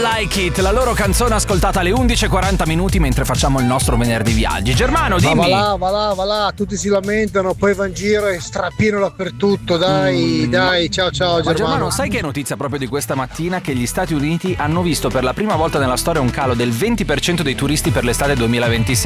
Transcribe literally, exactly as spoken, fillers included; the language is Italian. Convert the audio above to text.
Like It, la loro canzone ascoltata alle undici e quaranta minuti mentre facciamo il nostro venerdì viaggi. Germano, dimmi. Ma va là, va là, va là, tutti si lamentano, poi va in giro e strapieno dappertutto, dai, mm. dai, ciao ciao Germano. Ma Germano, sai che è notizia proprio di questa mattina? Che gli Stati Uniti hanno visto per la prima volta nella storia un calo del venti per cento dei turisti per l'estate duemilaventisei.